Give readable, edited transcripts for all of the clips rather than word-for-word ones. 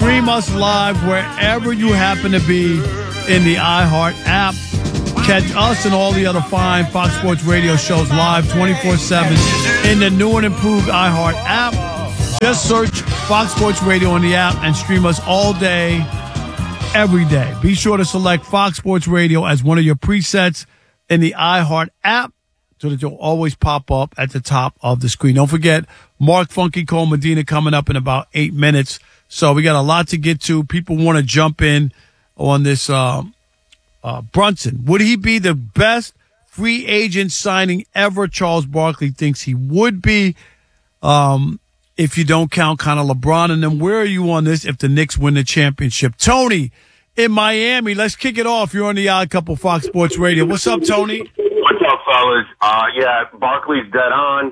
Stream us live wherever you happen to be in the iHeart app. Catch us and all the other fine Fox Sports Radio shows live 24/7 in the new and improved iHeart app. Just search Fox Sports Radio on the app and stream us all day, every day. Be sure to select Fox Sports Radio as one of your presets in the iHeart app so that you'll always pop up at the top of the screen. Don't forget, Mark Funky Cole Medina coming up in about 8 minutes. So we got a lot to get to. People want to jump in on this Brunson. Would he be the best free agent signing ever? Charles Barkley thinks he would be, if you don't count kind of LeBron. And then where are you on this if the Knicks win the championship? Tony in Miami, let's kick it off. You're on the Odd Couple Fox Sports Radio. What's up, Tony? What's up, fellas? Yeah, Barkley's dead on.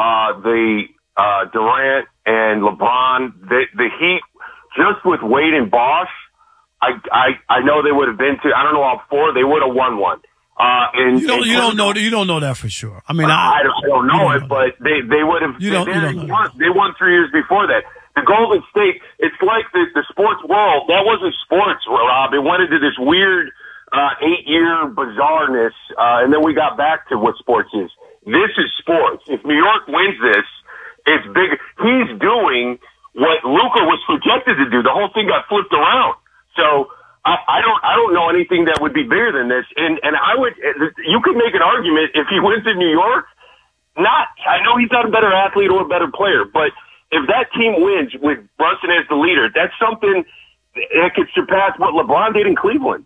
Durant and LeBron, the Heat, just with Wade and Bosh, I know they would have been to, I don't know, all four, they would have won one. You don't know that for sure. I mean, I don't know it, but they would have. They won 3 years before that. The Golden State, it's like the sports world. That wasn't sports, Rob. It went into this weird 8-year bizarreness, and then we got back to what sports is. This is sports. If New York wins this, it's big. He's doing what Luka was projected to do. The whole thing got flipped around. So I don't know anything that would be bigger than this. And you could make an argument if he wins in New York. I know he's not a better athlete or a better player, but if that team wins with Brunson as the leader, that's something that could surpass what LeBron did in Cleveland.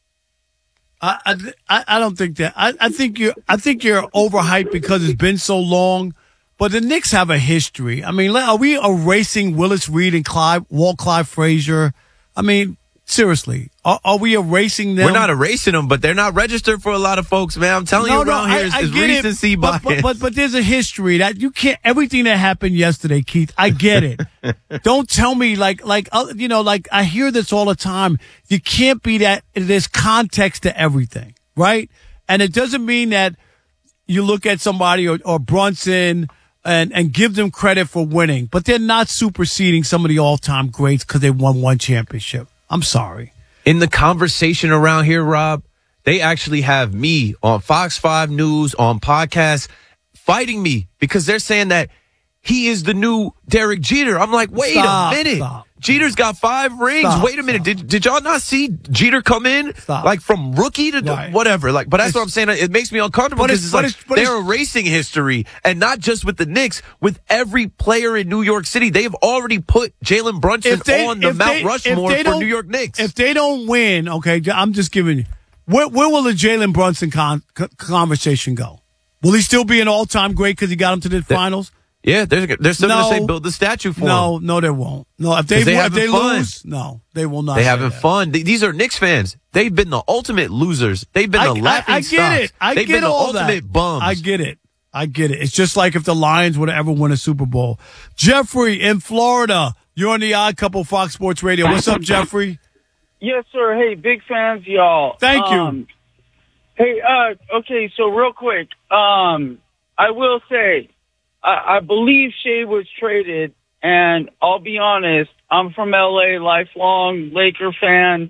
I don't think that. I think you're overhyped because it's been so long. But the Knicks have a history. I mean, are we erasing Willis Reed and Clive Frazier? I mean, seriously, are we erasing them? We're not erasing them, but they're not registered for a lot of folks, man. I'm telling you, around here is recency bias. But there's a history that you can't. Everything that happened yesterday, Keith, I get it. Don't tell me like I hear this all the time. You can't be that. There's context to everything, right? And it doesn't mean that you look at somebody or Brunson and give them credit for winning, but they're not superseding some of the all-time greats because they won one championship. I'm sorry. In the conversation around here, Rob, they actually have me on Fox 5 News, on podcasts, fighting me because they're saying that he is the new Derek Jeter. I'm like, wait a minute. Stop. Jeter's got 5 rings. Wait a minute. Did y'all not see Jeter come in like from rookie to whatever? Like, but that's what I'm saying. It makes me uncomfortable because they're erasing history, and not just with the Knicks, with every player in New York City. They have already put Jalen Brunson on the Mount Rushmore for New York Knicks. If they don't win, okay, I'm just giving you. Where will the Jalen Brunson conversation go? Will he still be an all-time great because he got him to the finals? Yeah, they're still going to say build the statue for him. No, they won't. No, if they lose, no, they will not. They having fun. These are Knicks fans. They've been the ultimate losers. They've been the laughing stock. I get it. They've been the ultimate bums. I get it. It's just like if the Lions would ever win a Super Bowl. Jeffrey in Florida, you're on the Odd Couple Fox Sports Radio. What's up, Jeffrey? Yes, sir. Hey, big fans, y'all. Thank you. Hey, okay, so real quick, I will say, I believe Shea was traded, and I'll be honest, I'm from L.A., lifelong Laker fan.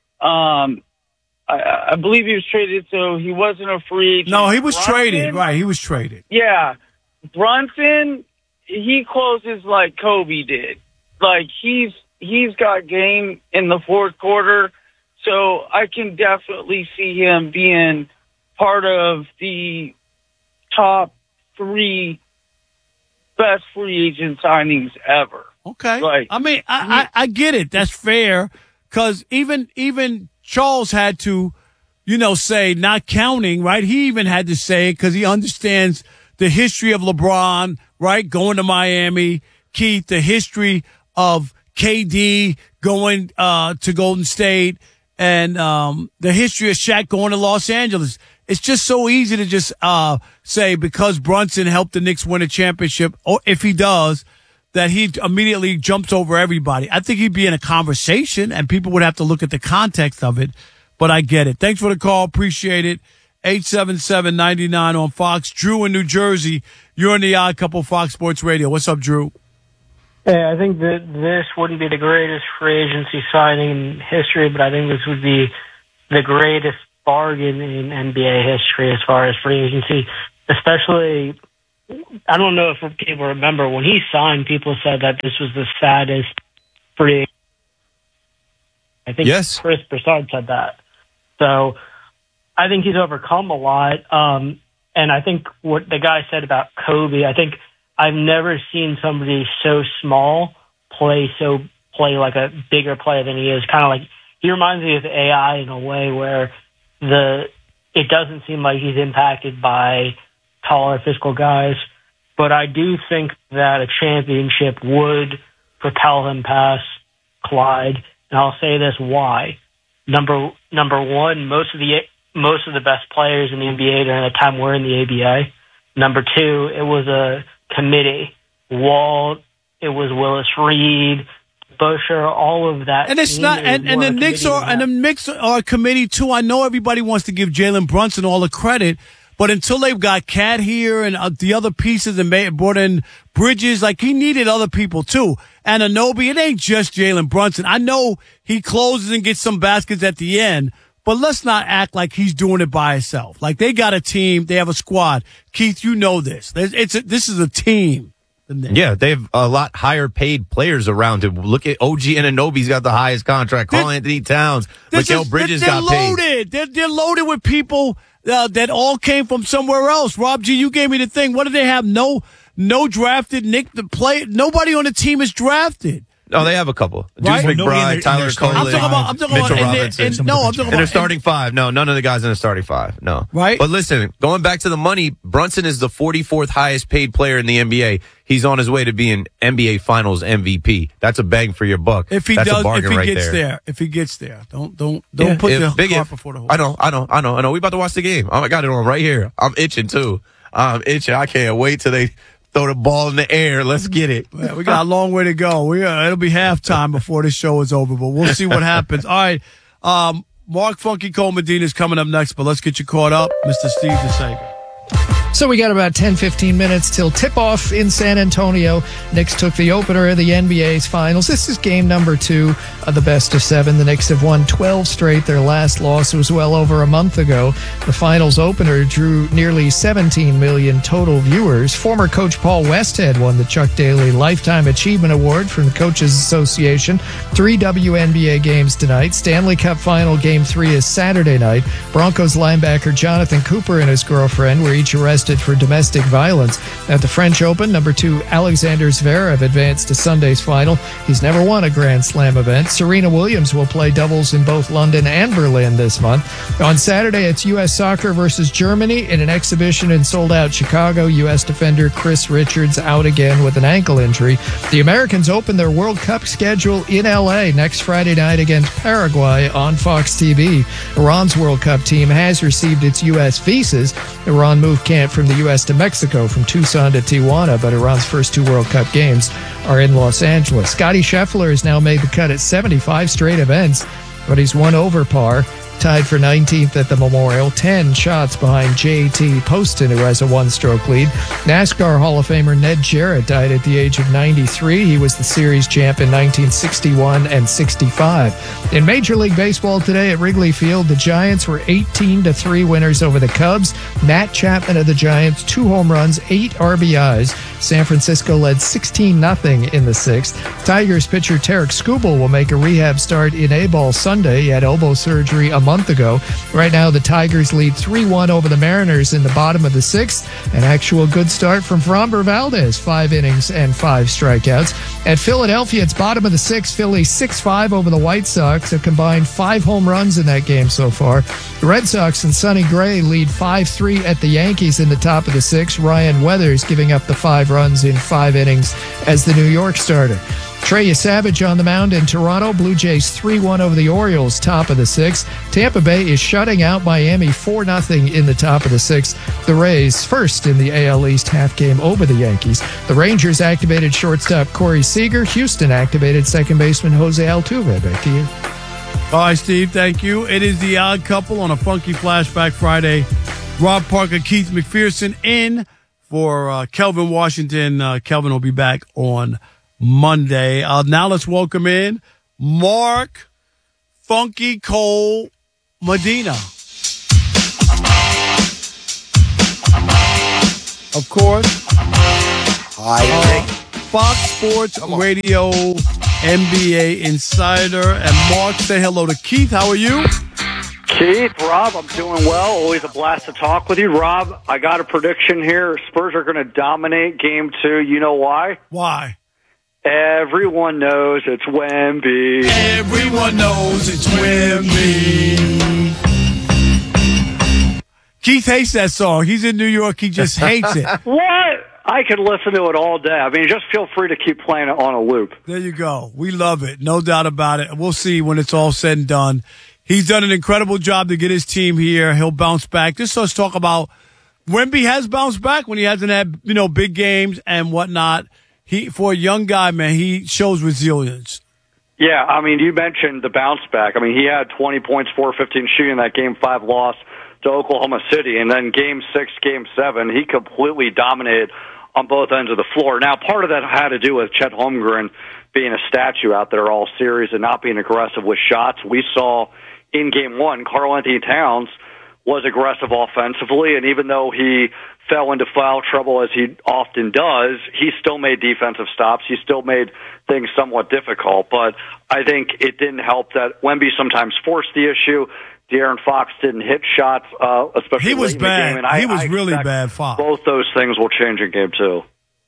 I believe he was traded, so he wasn't a free agent. No, he was traded. Right, he was traded. Yeah. Brunson, he closes like Kobe did. Like, he's got game in the fourth quarter, so I can definitely see him being part of the top 3 best free agent signings ever. Okay. I mean, I get it. That's fair. Because even Charles had to, say not counting, right? He even had to say it because he understands the history of LeBron, right? Going to Miami. Keith, the history of KD going to Golden State, and the history of Shaq going to Los Angeles. It's just so easy to just say because Brunson helped the Knicks win a championship, or if he does, that he immediately jumps over everybody. I think he'd be in a conversation, and people would have to look at the context of it. But I get it. Thanks for the call. Appreciate it. 877-99 on Fox. Drew in New Jersey. You're on the Odd Couple Fox Sports Radio. What's up, Drew? Yeah, I think that this wouldn't be the greatest free agency signing in history, but I think this would be the greatest bargain in NBA history as far as free agency. Especially, I don't know if people remember, when he signed, people said that this was the saddest free agency. I think Chris Broussard said that. So I think he's overcome a lot. And I think what the guy said about Kobe, I think I've never seen somebody so small play like a bigger player than he is. Kind of like, he reminds me of AI in a way where it doesn't seem like he's impacted by taller physical guys. But I do think that a championship would propel him past Clyde. And I'll say this why. Number one, most of the best players in the NBA during that time were in the ABA. Number two, it was a committee. Walt, it was Willis Reed, Busher, all of that. And it's not, and the Knicks are a committee too. I know everybody wants to give Jalen Brunson all the credit, but until they've got Cat here and the other pieces and brought in Bridges, like, he needed other people too. And Anunoby, it ain't just Jalen Brunson. I know he closes and gets some baskets at the end, but let's not act like he's doing it by himself. Like, they got a team, they have a squad. Keith, you know this. This is a team. Yeah, they have a lot higher paid players around him. Look at OG Anunoby's got the highest contract. Karl Anthony Towns, Mikal Bridges got paid. They're loaded with people that all came from somewhere else. Rob G, you gave me the thing. What do they have? No drafted nobody on the team is drafted. No, they have a couple. Right? Deuce McBride, Tyler Coleman, Mitchell Robinson. In their starting five. No, none of the guys in the starting five. No. Right? But listen, going back to the money, Brunson is the 44th highest paid player in the NBA. He's on his way to being NBA Finals MVP. That's a bang for your buck. If he That's does, a bargain if he gets there. there, if he gets there, don't put the cart before the horse. I know. We about to watch the game. I got it on right here. I'm itching too. I can't wait till they throw the ball in the air. Let's get it. Man, we got a long way to go. It'll be halftime before this show is over, but we'll see what happens. All right. Mark Funky Cole Medina is coming up next, but let's get you caught up. Mr. Steve DeSager. So we got about 10-15 minutes till tip-off in San Antonio. Knicks took the opener of the NBA's finals. This is game number 2 of the best of 7. The Knicks have won 12 straight. Their last loss was well over a month ago. The finals opener drew nearly 17 million total viewers. Former coach Paul Westhead won the Chuck Daly Lifetime Achievement Award from the Coaches Association. 3 WNBA games tonight. Stanley Cup Final Game 3 is Saturday night. Broncos linebacker Jonathan Cooper and his girlfriend were each arrested for domestic violence. At the French Open, number 2 Alexander Zverev advanced to Sunday's final. He's never won a Grand Slam event. Serena Williams will play doubles in both London and Berlin this month. On Saturday, it's U.S. Soccer versus Germany in an exhibition in sold-out Chicago. U.S. defender Chris Richards out again with an ankle injury. The Americans open their World Cup schedule in L.A. next Friday night against Paraguay on Fox TV. Iran's World Cup team has received its U.S. visas. Iran moved camp from the U.S. to Mexico from Tucson to Tijuana, but Iran's first 2 World Cup games are in Los Angeles. Scottie Scheffler has now made the cut at 75 straight events, but he's 1 over par. Tied for 19th at the Memorial, 10 shots behind J.T. Poston, who has a 1-stroke lead. NASCAR Hall of Famer Ned Jarrett died at the age of 93. He was the series champ in 1961 and 65. In Major League Baseball today at Wrigley Field, the Giants were 18-3 winners over the Cubs. Matt Chapman of the Giants, 2 home runs, 8 RBIs. San Francisco led 16-0 in the 6th. Tigers pitcher Tarek Skubal will make a rehab start in A-ball Sunday. He had elbow surgery a month ago. Right now, the Tigers lead 3-1 over the Mariners in the bottom of the 6th. An actual good start from Framber Valdez, 5 innings and 5 strikeouts. At Philadelphia, it's bottom of the 6th. Philly 6-5 over the White Sox. A combined 5 home runs in that game so far. The Red Sox and Sonny Gray lead 5-3 at the Yankees in the top of the 6th. Ryan Weathers giving up the 5 runs in 5 innings as the New York starter. Trey Savage on the mound in Toronto. Blue Jays 3-1 over the Orioles, top of the 6th. Tampa Bay is shutting out Miami 4-0 in the top of the 6th. The Rays first in the AL East half game over the Yankees. The Rangers activated shortstop Corey Seager. Houston activated second baseman Jose Altuve. Back to you. All right, Steve, thank you. It is the Odd Couple on a Funky Flashback Friday. Rob Parker, Keith McPherson in for Kelvin Washington. Kelvin will be back on Monday. Now let's welcome in Mark Funky Cole Medina. Of course. Hi. Fox Sports Radio NBA Insider. And Mark, say hello to Keith. How are you? Keith, Rob, I'm doing well. Always a blast to talk with you. Rob, I got a prediction here. Spurs are going to dominate Game 2. You know why? Why? Everyone knows it's Wemby. Everyone knows it's Wemby. Keith hates that song. He's in New York. He just hates it. What? I could listen to it all day. I mean, just feel free to keep playing it on a loop. There you go. We love it. No doubt about it. We'll see when it's all said and done. He's done an incredible job to get his team here. He'll bounce back. Just let's talk about Wemby has bounced back when he hasn't had, big games and whatnot. For a young guy, man, he shows resilience. Yeah, I mean, you mentioned the bounce back. I mean, he had 20 points, 4-15 shooting that Game 5 loss to Oklahoma City. And then Game 6, Game 7, he completely dominated on both ends of the floor. Now, part of that had to do with Chet Holmgren being a statue out there all series and not being aggressive with shots. We saw in Game 1, Karl-Anthony Towns was aggressive offensively, and even though he fell into foul trouble as he often does, he still made defensive stops. He still made things somewhat difficult, but I think it didn't help that Wemby sometimes forced the issue. De'Aaron Fox didn't hit shots, especially he was late bad. in the game. And he was really bad, Fox. Both those things will change in Game 2.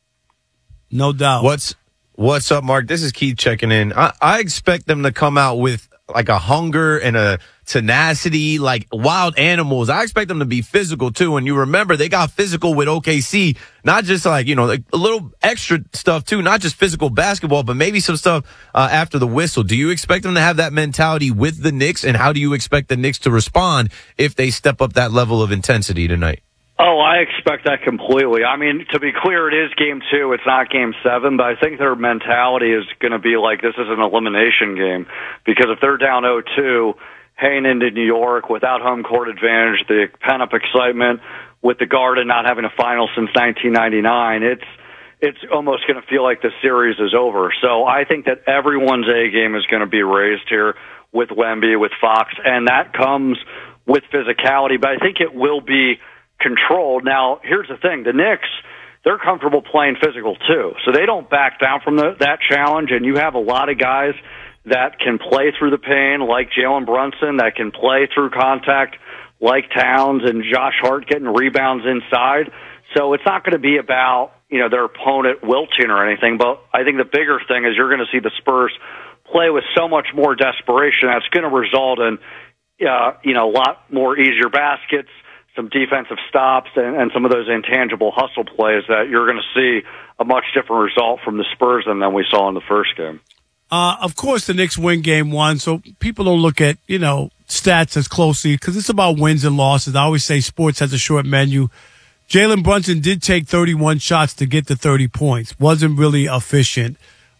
No doubt. What's up, Mark? This is Keith checking in. I expect them to come out with like a hunger and a tenacity, like wild animals. I expect them to be physical too. And you remember they got physical with OKC, not just like a little extra stuff too, not just physical basketball, but maybe some stuff after the whistle. Do you expect them to have that mentality with the Knicks? And how do you expect the Knicks to respond if they step up that level of intensity tonight? Oh, I expect that completely. I mean, to be clear, it is Game 2. It's not Game 7, but I think their mentality is going to be like this is an elimination game, because if they're down 0-2, heading into New York without home court advantage, the pent-up excitement with the Garden not having a final since 1999, it's almost going to feel like the series is over. So I think that everyone's A game is going to be raised here with Wemby, with Fox, and that comes with physicality, but I think it will be controlled. Now, here's the thing. The Knicks, they're comfortable playing physical too, so they don't back down from that challenge, and you have a lot of guys that can play through the pain, like Jalen Brunson, that can play through contact, like Towns and Josh Hart getting rebounds inside. So it's not going to be about, their opponent wilting or anything, but I think the bigger thing is you're going to see the Spurs play with so much more desperation that's going to result in, a lot more easier baskets, some defensive stops, and some of those intangible hustle plays that you're going to see a much different result from the Spurs than we saw in the first game. Of course, the Knicks win Game 1, so people don't look at, stats as closely because it's about wins and losses. I always say sports has a short menu. Jalen Brunson did take 31 shots to get to 30 points. Wasn't really efficient.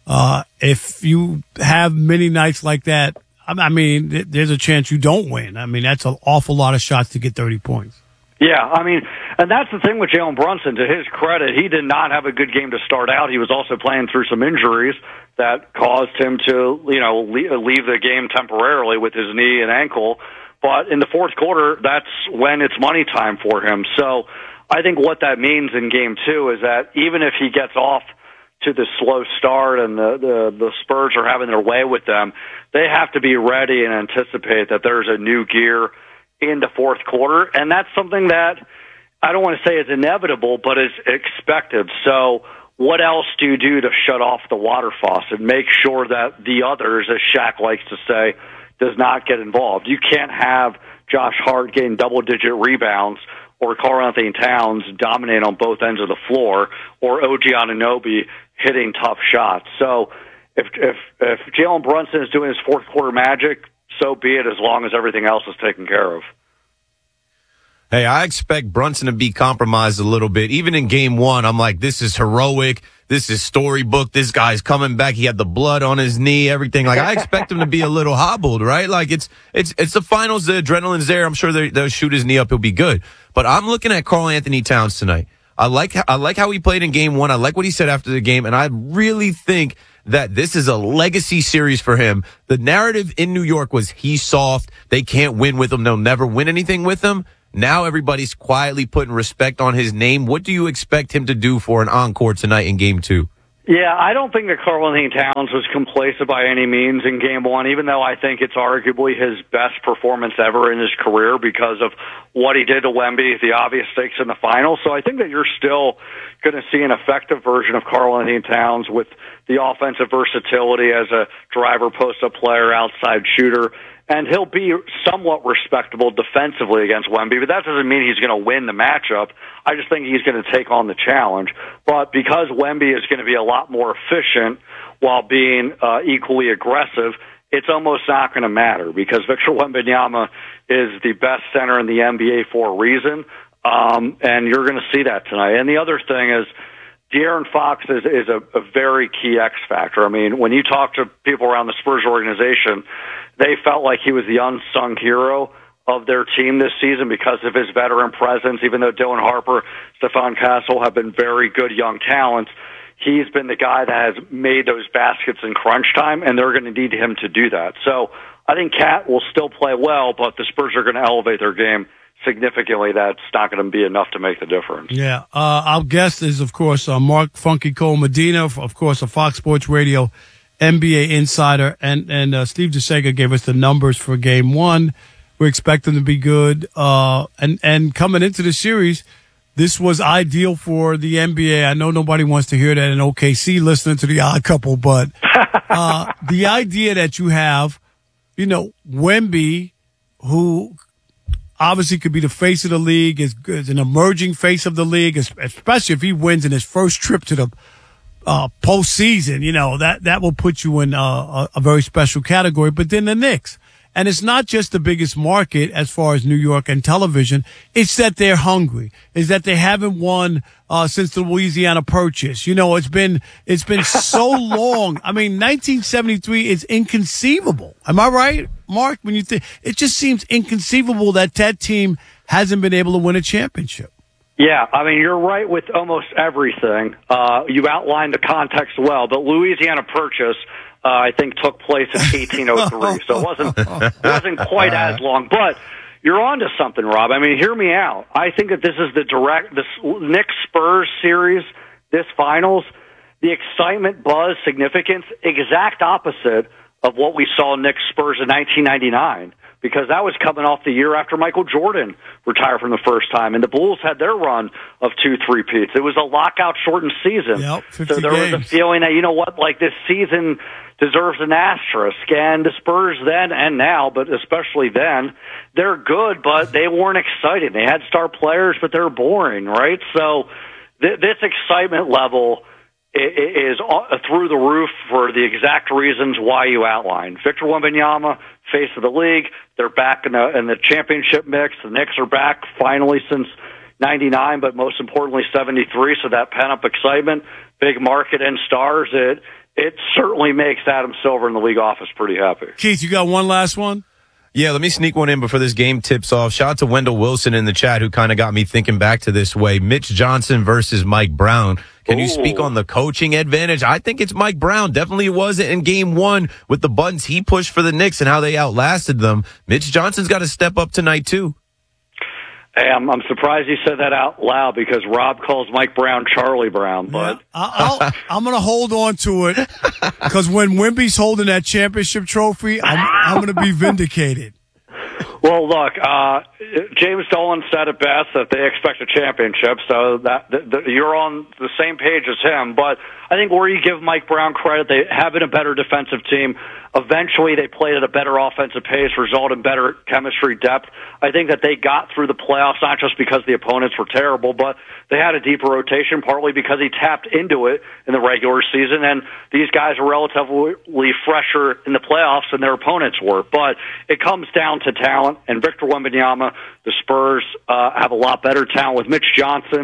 If you have many nights like that, I mean, there's a chance you don't win. I mean, that's an awful lot of shots to get 30 points. Yeah, I mean, and that's the thing with Jalen Brunson. To his credit, he did not have a good game to start out. He was also playing through some injuries that caused him to, leave the game temporarily with his knee and ankle. But in the fourth quarter, that's when it's money time for him. So I think what that means in Game 2 is that even if he gets off to the slow start and the Spurs are having their way with them, they have to be ready and anticipate that there's a new gear in the fourth quarter, and that's something that I don't want to say is inevitable, but is expected. So what else do you do to shut off the water faucet? Make sure that the others, as Shaq likes to say, does not get involved. You can't have Josh Hart getting double-digit rebounds or Karl-Anthony Towns dominate on both ends of the floor or OG Anunoby hitting tough shots. So if Jalen Brunson is doing his fourth quarter magic, so be it, as long as everything else is taken care of. Hey, I expect Brunson to be compromised a little bit. Even in Game 1, I'm like, this is heroic. This is storybook. This guy's coming back. He had the blood on his knee, everything. Like, I expect him to be a little hobbled, right? Like, it's the finals. The adrenaline's there. I'm sure they'll shoot his knee up. He'll be good. But I'm looking at Karl-Anthony Towns tonight. I like how he played in game one. I like what he said after the game, and I really think that this is a legacy series for him. The narrative in New York was he's soft. They can't win with him. They'll never win anything with him. Now everybody's quietly putting respect on his name. What do you expect him to do for an encore tonight in game two? Yeah, I don't think that Karl-Anthony Towns was complacent by any means in game one, even though I think it's arguably his best performance ever in his career because of what he did to Wemby, the obvious stakes in the finals. So I think that you're still going to see an effective version of Karl-Anthony Towns with the offensive versatility as a driver, post-up player, outside shooter. And he'll be somewhat respectable defensively against Wemby, but that doesn't mean he's going to win the matchup. I just think he's going to take on the challenge. But because Wemby is going to be a lot more efficient while being equally aggressive, it's almost not going to matter because Victor Wembanyama is the best center in the NBA for a reason, and you're going to see that tonight. And the other thing is, De'Aaron Fox is a very key X factor. I mean, when you talk to people around the Spurs organization, they felt like he was the unsung hero of their team this season because of his veteran presence. Even though Dylan Harper, Stephon Castle have been very good young talents, he's been the guy that has made those baskets in crunch time, and they're going to need him to do that. So I think Cat will still play well, but the Spurs are going to elevate their game significantly. That's not going to be enough to make the difference. Yeah. Our guest is, of course, Mark Funky Cole Medina, of course, a Fox Sports Radio NBA insider, and Steve DeSega gave us the numbers for game one. We expect them to be good. And coming into the series, this was ideal for the NBA. I know nobody wants to hear that in OKC listening to the Odd Couple, but the idea that you have, Wemby, who obviously could be the face of the league, is an emerging face of the league, especially if he wins in his first trip to the postseason, that will put you in a very special category. But then the Knicks. And it's not just the biggest market as far as New York and television. It's that they're hungry. It's that they haven't won since the Louisiana Purchase. It's been so long. I mean, 1973 is inconceivable. Am I right, Mark? When you think it just seems inconceivable that team hasn't been able to win a championship. Yeah, I mean, you're right with almost everything. You outlined the context well, but Louisiana Purchase, I think, took place in 1803, so it wasn't quite as long. But you're on to something, Rob. I mean, hear me out. I think that this is this Knicks Spurs series, this finals, the excitement, buzz, significance, exact opposite of what we saw Knicks Spurs in 1999. Because that was coming off the year after Michael Jordan retired from the first time, and the Bulls had their run of 2 3-peats. It was a lockout-shortened season. Yep, 50 so there games. was a feeling that, this season deserves an asterisk. And the Spurs then and now, but especially then, they're good, but they weren't exciting. They had star players, but they're boring, right? So this excitement level is through the roof for the exact reasons why you outlined. Victor Wembanyama, face of the league. They're back in the championship mix. The Knicks are back finally since 99, but most importantly 73. So that pent-up excitement, big market and stars, it certainly makes Adam Silver in the league office pretty happy. Keith, you got one last one? Yeah, let me sneak one in before this game tips off. Shout out to Wendell Wilson in the chat who kind of got me thinking back to this way. Mitch Johnson versus Mike Brown. Can you speak on the coaching advantage? I think it's Mike Brown. Definitely was it in game one with the buttons he pushed for the Knicks and how they outlasted them. Mitch Johnson's got to step up tonight, too. Hey, I'm surprised you said that out loud because Rob calls Mike Brown Charlie Brown. But yeah, I'm going to hold on to it because when Wemby's holding that championship trophy, I'm going to be vindicated. Well, look, James Dolan said it best that they expect a championship, so that you're on the same page as him. But I think where you give Mike Brown credit, they have been a better defensive team. Eventually, they played at a better offensive pace, resulted in better chemistry depth. I think that they got through the playoffs not just because the opponents were terrible, but they had a deeper rotation, partly because he tapped into it in the regular season, and these guys are relatively fresher in the playoffs than their opponents were. But it comes down to talent, and Victor Wembanyama, the Spurs have a lot better talent with Mitch Johnson.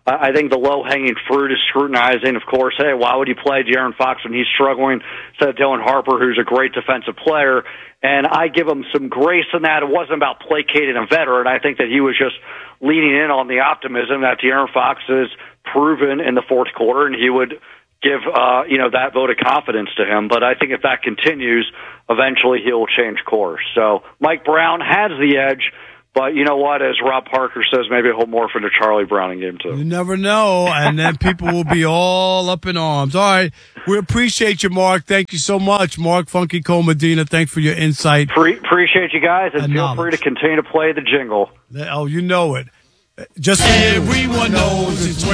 I think the low-hanging fruit is scrutinizing, of course, hey, why would you play De'Aaron Fox when he's struggling instead of Dylan Harper, who's a great defensive player? And I give him some grace in that. It wasn't about placating a veteran. I think that he was just leaning in on the optimism that De'Aaron Fox is proven in the fourth quarter, and he would give that vote of confidence to him. But I think if that continues, eventually he'll change course. So Mike Brown has the edge. But you know what? As Rob Parker says, maybe he'll morph into Charlie Brown in game 2. You never know, and then people will be all up in arms. All right. We appreciate you, Mark. Thank you so much. Mark Funky Cole Medina, thanks for your insight. Appreciate you guys, and feel free to continue to play the jingle. Oh, you know it. Just everyone knows it's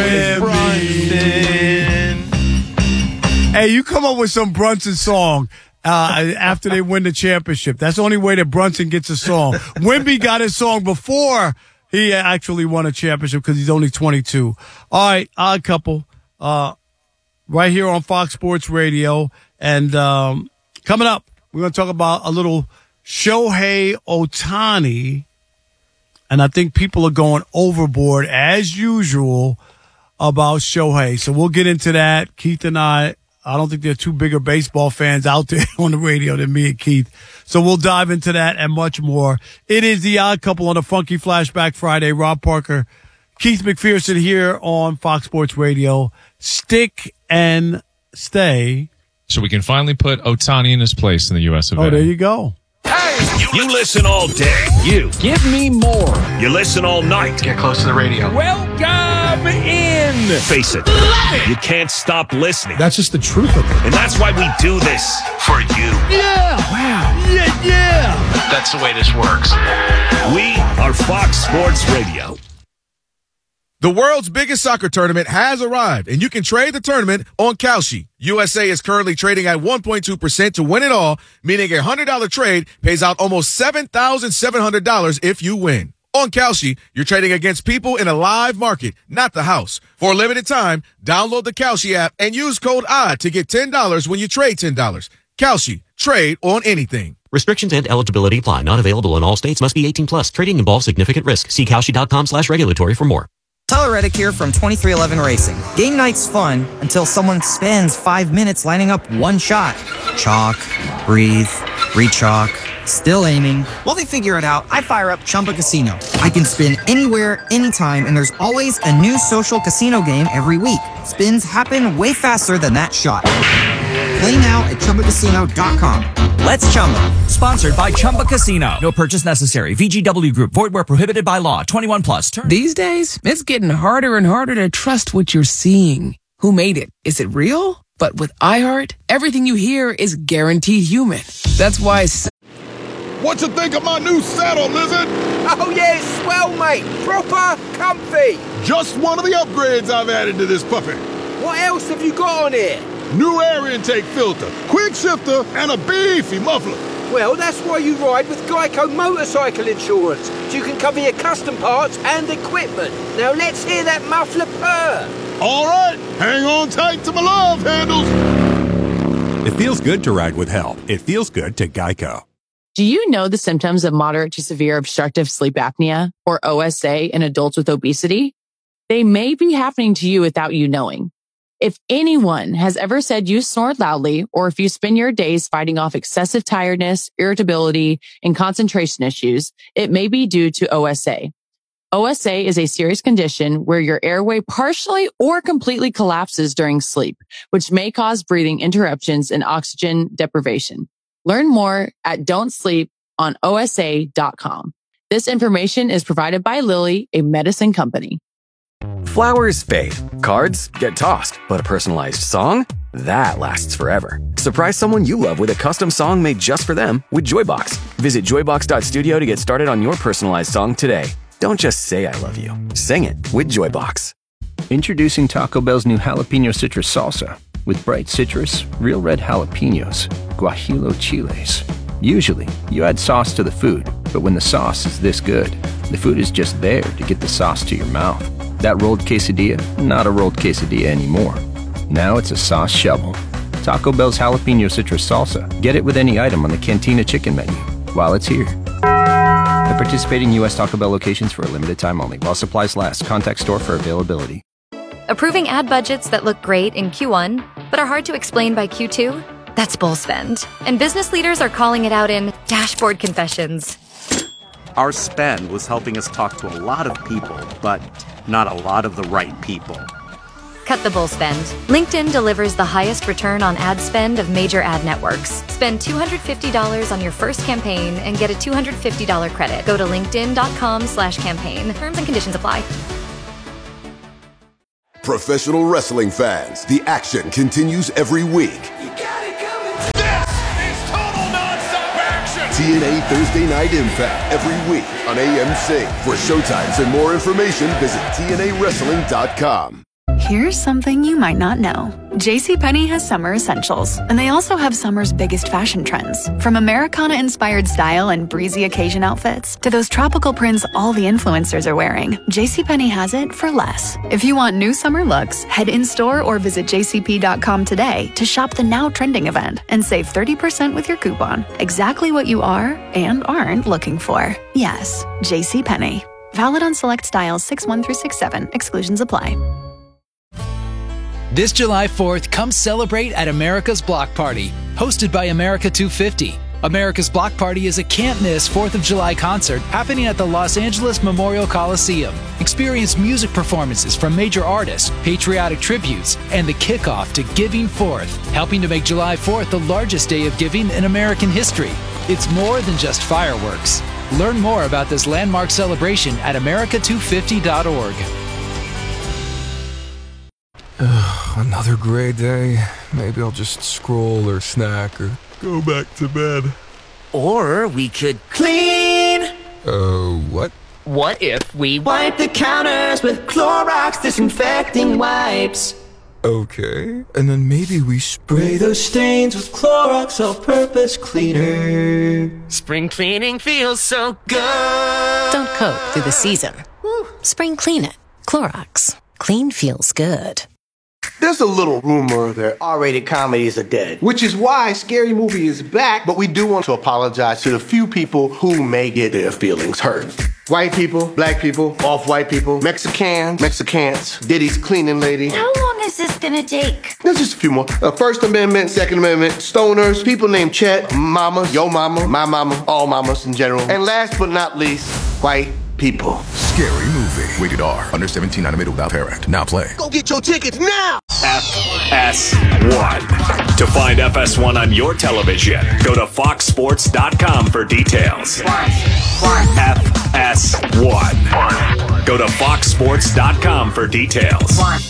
Brunson. Hey, you come up with some Brunson song. After they win the championship. That's the only way that Brunson gets a song. Wemby got his song before he actually won a championship because he's only 22. All right, Odd Couple, right here on Fox Sports Radio. And coming up, we're going to talk about a little Shohei Ohtani. And I think people are going overboard, as usual, about Shohei. So we'll get into that. Keith and I don't think there are two bigger baseball fans out there on the radio than me and Keith. So we'll dive into that and much more. It is the Odd Couple on a Funky Flashback Friday. Rob Parker, Keith McPherson here on Fox Sports Radio. Stick and stay. So we can finally put Ohtani in his place in the U.S. of A. Oh, there you go. Hey! You listen all day. You. Give me more. You listen all night. Get close to the radio. Welcome in. Face it. You can't stop listening. That's just the truth of it. And that's why we do this for you. Yeah. Wow. Yeah. That's the way this works. We are Fox Sports Radio. The world's biggest soccer tournament has arrived, and you can trade the tournament on Kalshi. USA is currently trading at 1.2% to win it all, meaning a $100 trade pays out almost $7,700 if you win. On Kalshi, you're trading against people in a live market, not the house. For a limited time, download the Kalshi app and use code ODD to get $10 when you trade $10. Kalshi, trade on anything. Restrictions and eligibility apply. Not available in all states. Must be 18 plus. Trading involves significant risk. See Kalshi.com/regulatory for more. Tyler Reddick here from 2311 Racing. Game night's fun until someone spends 5 minutes lining up one shot. Chalk, breathe, re-chalk, still aiming. While they figure it out, I fire up Chumba Casino. I can spin anywhere, anytime, and there's always a new social casino game every week. Spins happen way faster than that shot. Play now at ChumbaCasino.com. Let's Chumba. Sponsored by Chumba Casino. No purchase necessary. VGW Group. Void where prohibited by law. 21 plus. These days, it's getting harder and harder to trust what you're seeing. Who made it? Is it real? But with iHeart, everything you hear is guaranteed human. That's why... What you think of my new saddle, Lizard? Oh, yeah, it's swell, mate. Proper comfy. Just one of the upgrades I've added to this puppy. What else have you got on here? New air intake filter, quick shifter, and a beefy muffler. Well, that's why you ride with Geico Motorcycle Insurance, so you can cover your custom parts and equipment. Now let's hear that muffler purr. All right, hang on tight to my love handles. It feels good to ride with help. It feels good to Geico. Do you know the symptoms of moderate to severe obstructive sleep apnea, or OSA, in adults with obesity? They may be happening to you without you knowing. If anyone has ever said you snore loudly, or if you spend your days fighting off excessive tiredness, irritability, and concentration issues, it may be due to OSA. OSA is a serious condition where your airway partially or completely collapses during sleep, which may cause breathing interruptions and oxygen deprivation. Learn more at don'tsleeponosa.com. This information is provided by Lilly, a medicine company. Flowers fade, cards get tossed, but a personalized song? That lasts forever. Surprise someone you love with a custom song made just for them with Joybox. Visit joybox.studio to get started on your personalized song today. Don't just say I love you. Sing it with Joybox. Introducing Taco Bell's new jalapeno citrus salsa. With bright citrus, real red jalapenos, guajillo chiles. Usually, you add sauce to the food, but when the sauce is this good, the food is just there to get the sauce to your mouth. That rolled quesadilla, not a rolled quesadilla anymore. Now it's a sauce shovel. Taco Bell's jalapeno citrus salsa. Get it with any item on the Cantina chicken menu while it's here. At participating U.S. Taco Bell locations for a limited time only. While supplies last, contact store for availability. Approving ad budgets that look great in Q1, but are hard to explain by Q2? That's bull spend. And business leaders are calling it out in Dashboard Confessions. Our spend was helping us talk to a lot of people, but not a lot of the right people. Cut the bull spend. LinkedIn delivers the highest return on ad spend of major ad networks. Spend $250 on your first campaign and get a $250 credit. Go to linkedin.com/campaign. Terms and conditions apply. Professional wrestling fans, the action continues every week. TNA Thursday Night Impact every week on AMC. For showtimes and more information, visit TNAWrestling.com. Here's something you might not know. JCPenney has summer essentials, and they also have summer's biggest fashion trends. From Americana-inspired style and breezy occasion outfits to those tropical prints all the influencers are wearing, JCPenney has it for less. If you want new summer looks, head in-store or visit jcp.com today to shop the now trending event and save 30% with your coupon. Exactly what you are and aren't looking for. Yes, JCPenney. Valid on select styles 6-1 through 6-7. Exclusions apply. This July 4th, come celebrate at America's Block Party, hosted by America 250. America's Block Party is a can't-miss 4th of July concert happening at the Los Angeles Memorial Coliseum. Experience music performances from major artists, patriotic tributes, and the kickoff to Giving Forth, helping to make July 4th the largest day of giving in American history. It's more than just fireworks. Learn more about this landmark celebration at america250.org. Another gray day. Maybe I'll just scroll or snack or go back to bed. Or we could clean. What? What if we wipe the counters with Clorox disinfecting wipes? Okay. And then maybe we spray those stains with Clorox all-purpose cleaner. Spring cleaning feels so good. Don't cope through the season. Spring clean it. Clorox. Clean feels good. There's a little rumor that R-rated comedies are dead, which is why Scary Movie is back, but we do want to apologize to the few people who may get their feelings hurt. White people, black people, off-white people, Mexicans, Diddy's cleaning lady. How long is this gonna take? There's just a few more. First Amendment, Second Amendment, stoners, people named Chet, mamas, yo mama, my mama, all mamas in general. And last but not least, white people. Scary Movie. Rated R. Under 17, animated without parent. Now play. Go get your tickets now! FS1. To find FS1 on your television, go to foxsports.com for details. FS1. Go to foxsports.com for details.